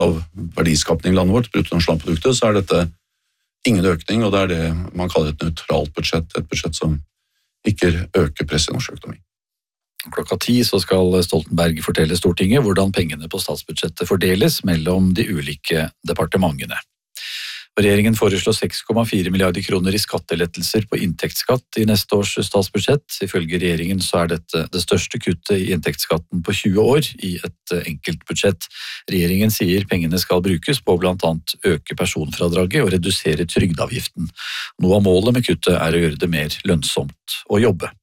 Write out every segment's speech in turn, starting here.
av verdiskapning i landet vårt, bruttonasjonalproduktet, så dette ingen økning, og det det man kaller et nøytralt budsjett, et budsjett som ikke øker presset i norsk økonomi. Klokka 10 så skal Stoltenberg fortelle Stortinget hvordan pengene på statsbudsjettet fordeles mellom de ulike departementene. Regjeringen foreslår 6,4 milliarder kroner i skattelettelser på inntektsskatt i neste års statsbudsjett. Ifølge regjeringen så dette det største kuttet i inntektsskatten på 20 år i et enkelt budsjett. Regjeringen sier pengene skal brukes på blant annet øke personfradraget og redusere trygdeavgiften. Noe av målet med kuttet å gjøre det mer lønnsomt å jobbe.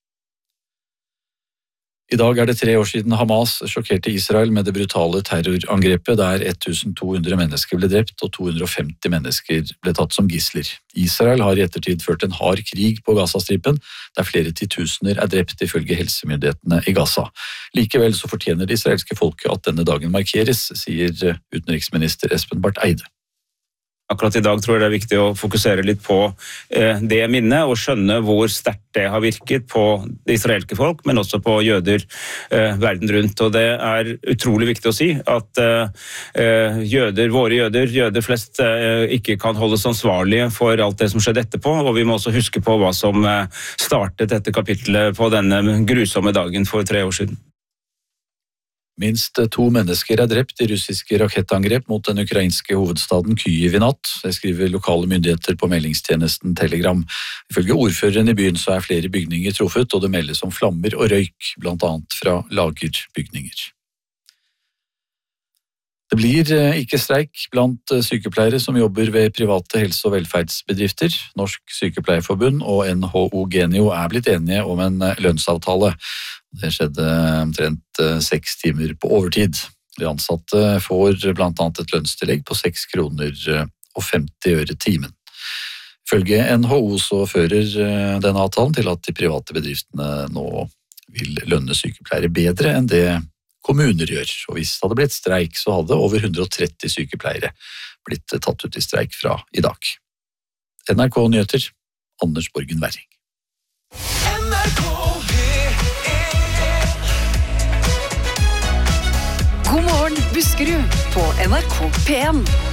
I dag det 3 år siden Hamas sjokkerte Israel med det brutale terrorangrepet der 1200 mennesker ble drept og 250 mennesker ble tatt som gisler. Israel har i ettertid ført en hard krig på Gazastripen, der flere titusener drept ifølge helsemyndighetene i Gaza. Likevel så fortjener det israelske folket at denne dagen markeres, sier utenriksminister Espen Barth Eide. Akkurat i dag tror jeg det viktig å fokusere litt på det minnet og skjønne hvor sterkt det har virket på det israelske folk, men også på jøder verden rundt. Og det utrolig viktig å si at jøder flest ikke kan holdes ansvarlige for alt det som skjedde etterpå, og vi må også huske på hva som startet dette kapitlet på denne grusomme dagen for 3 år siden. Minst 2 mennesker drept i russiske rakettangrep mot den ukrainske hovedstaden Kyiv i natt. Det skriver lokale myndigheter på meldingstjenesten Telegram. Ifølge ordføreren i byen så flere bygninger truffet, og det meldes om flammer og røyk, blant annet fra lagerbygninger. Det blir ikke streik blant sykepleiere som jobber ved private helse- og velferdsbedrifter. Norsk Sykepleierforbund og NHO Genio blitt enige om en lønnsavtale. Det skjedde omtrent 6 timer på overtid. De ansatte får blant annet et lønnstillegg på 6 kroner og 50 øre timen. Ifølge NHO så fører denne avtalen til at de private bedriftene nå vil lønne sykepleiere bedre enn det kommuner gjør. Og hvis det hadde blitt streik, så hadde over 130 sykepleiere blitt tatt ut i streik fra i dag. NRK Nyheter, Anders Borgen Werring. God morgen, Buskerud på NRK P1.